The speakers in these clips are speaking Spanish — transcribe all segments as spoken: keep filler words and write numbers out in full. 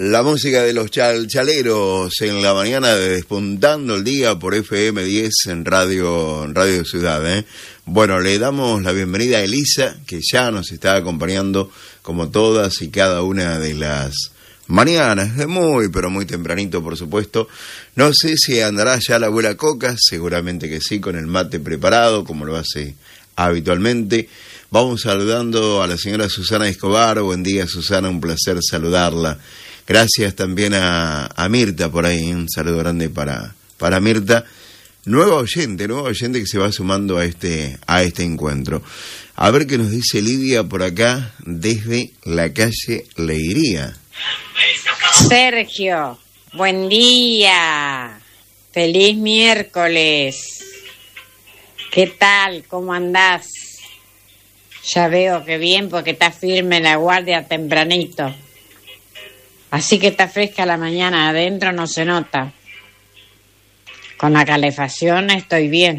La música de los chalchaleros en la mañana de Despuntando el Día por F M diez en Radio, en Radio Ciudad, ¿eh? Bueno, le damos la bienvenida a Elisa, que ya nos está acompañando como todas y cada una de las mañanas, de muy, pero muy tempranito, por supuesto. No sé si andará ya la abuela Coca, seguramente que sí, con el mate preparado, como lo hace habitualmente. Vamos saludando a la señora Susana Escobar. Buen día, Susana, un placer saludarla. Gracias también a, a Mirta por ahí, un saludo grande para, para Mirta. Nueva oyente, nueva oyente que se va sumando a este, a este encuentro. A ver qué nos dice Lidia por acá desde la calle Leiría. Sergio, buen día. Feliz miércoles. ¿Qué tal? ¿Cómo andás? Ya veo que bien porque está firme la guardia tempranito. Así que está fresca la mañana, adentro no se nota. Con la calefacción estoy bien.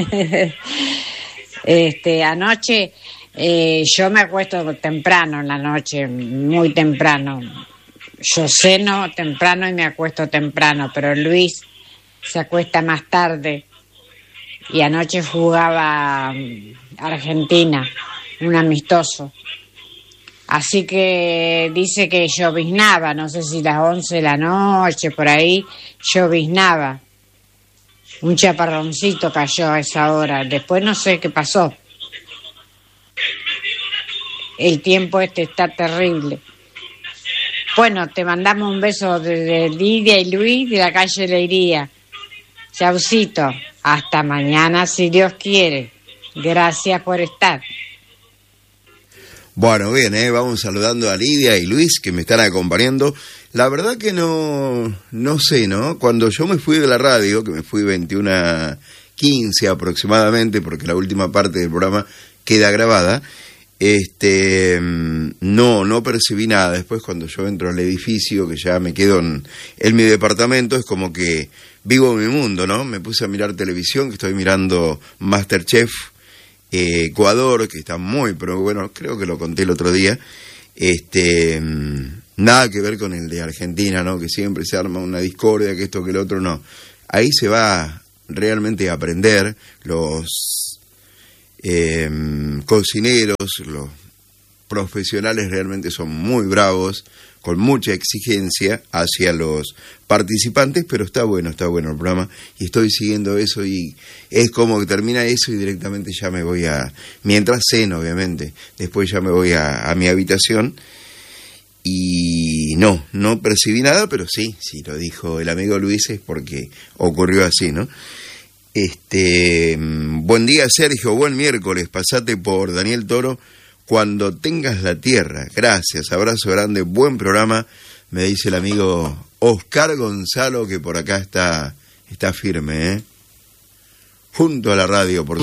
este, anoche eh, yo me acuesto temprano en la noche, muy temprano. Yo ceno temprano y me acuesto temprano, pero Luis se acuesta más tarde. Y anoche jugaba Argentina, un amistoso. Así que dice que lloviznaba, no sé si las once de la noche, por ahí, lloviznaba. Un chaparroncito cayó a esa hora, después no sé qué pasó. El tiempo este está terrible. Bueno, te mandamos un beso de, de Lidia y Luis de la calle Leiría. Chaucito, hasta mañana si Dios quiere. Gracias por estar. Bueno, bien, ¿eh? Vamos saludando a Lidia y Luis que me están acompañando. La verdad que no, no sé, ¿no? Cuando yo me fui de la radio, que me fui veintiuno quince aproximadamente, porque la última parte del programa queda grabada, este, no, no percibí nada. Después cuando yo entro al edificio, que ya me quedo en, en mi departamento, es como que vivo mi mundo, ¿no? Me puse a mirar televisión, que estoy mirando MasterChef, Eh, Ecuador, que está muy, pero bueno, creo que lo conté el otro día, este, nada que ver con el de Argentina, ¿no? Que siempre se arma una discordia, que esto, que el otro, no. Ahí se va realmente a aprender. Los eh, cocineros, los profesionales realmente son muy bravos, con mucha exigencia hacia los participantes, pero está bueno, está bueno el programa, y estoy siguiendo eso, y es como que termina eso y directamente ya me voy a, mientras ceno obviamente, después ya me voy a, a mi habitación, y no, no percibí nada, pero sí, sí lo dijo el amigo Luis, es porque ocurrió así, ¿no? Este, buen día Sergio, buen miércoles, pasate por Daniel Toro cuando tengas la tierra. Gracias, abrazo grande, buen programa, me dice el amigo Oscar Gonzalo, que por acá está, está firme, ¿eh? Junto a la radio, por